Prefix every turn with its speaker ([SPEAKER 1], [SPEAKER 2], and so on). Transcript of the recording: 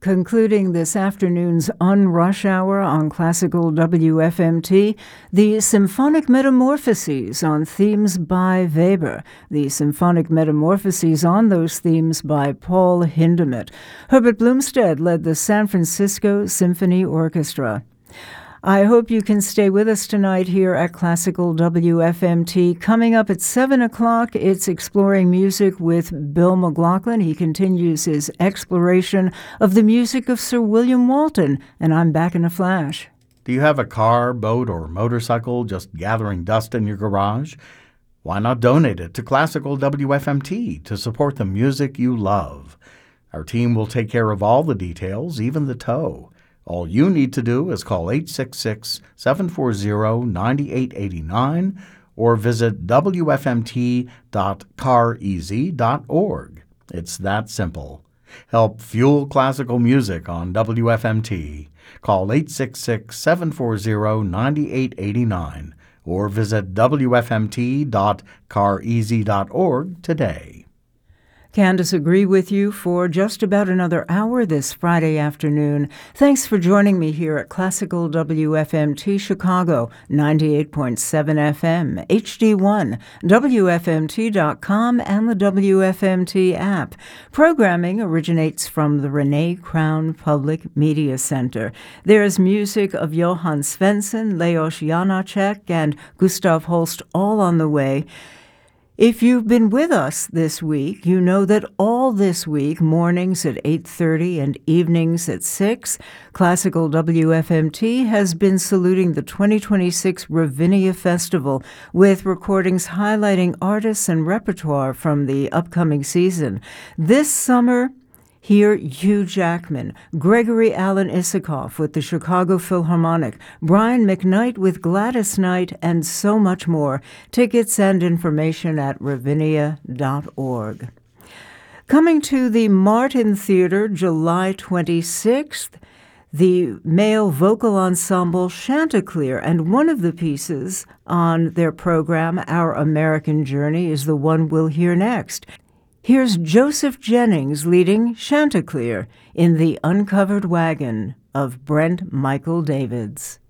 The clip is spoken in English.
[SPEAKER 1] Concluding this afternoon's Unrush Hour on Classical WFMT, the Symphonic Metamorphoses on themes by Weber. The Symphonic Metamorphoses on those themes by Paul Hindemith. Herbert Blumstead led the San Francisco Symphony Orchestra. I hope you can stay with us tonight here at Classical WFMT. Coming up at 7 o'clock, it's Exploring Music with Bill McLaughlin. He continues his exploration of the music of Sir William Walton, and I'm back in a flash.
[SPEAKER 2] Do you have a car, boat, or motorcycle just gathering dust in your garage? Why not donate it to Classical WFMT to support the music you love? Our team will take care of all the details, even the tow. All you need to do is call 866-740-9889 or visit wfmt.careasy.org. It's that simple. Help fuel classical music on WFMT. Call 866-740-9889 or visit wfmt.careasy.org today.
[SPEAKER 1] Candace agree with you for just about another hour this Friday afternoon. Thanks for joining me here at Classical WFMT Chicago, 98.7 FM, HD1, WFMT.com, and the WFMT app. Programming originates from the Renee Crown Public Media Center. There's music of Johann Svensson, Leos Janáček, and Gustav Holst all on the way. If you've been with us this week, you know that all this week, mornings at 8:30 and evenings at 6, Classical WFMT has been saluting the 2026 Ravinia Festival with recordings highlighting artists and repertoire from the upcoming season. This summer, hear Hugh Jackman, Gregory Alan Isakov with the Chicago Philharmonic, Brian McKnight with Gladys Knight, and so much more. Tickets and information at ravinia.org. Coming to the Martin Theater, July 26th, the male vocal ensemble Chanticleer, and one of the pieces on their program, Our American Journey, is the one we'll hear next. Here's Joseph Jennings leading Chanticleer in The Uncovered Wagon of Brent Michael Davids.